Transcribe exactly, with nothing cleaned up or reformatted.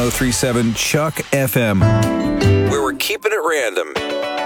oh three seven Chuck F M, where we're keeping it random.